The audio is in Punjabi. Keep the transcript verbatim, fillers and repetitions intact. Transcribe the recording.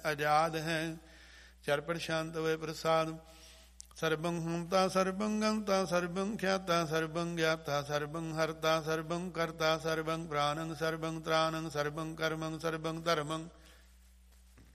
ਆਜ਼ਾਦ ਹੈ। ਚਰਪਟ ਸ਼ਾਂਤ ਹੋਏ ਪ੍ਰਸਾਦ। ਸਰਬੰ ਹੰਤਾ ਸਰਬੰ ਗੰਤਾ ਸਰਬੰ ਖਿਆਤਾ ਸਰਬੰ ਗਿਆਤਾ ਸਰਬੰ ਹਰਤਾ ਸਰਬੰ ਕਰਤਾ ਸਰਬੰ ਪ੍ਰਾਣੰ ਸਰਬੰ ਤ੍ਰਾਣੰ ਸਰਬੰ ਕਰਮੰ ਸਰਬੰ ਧਰਮੰ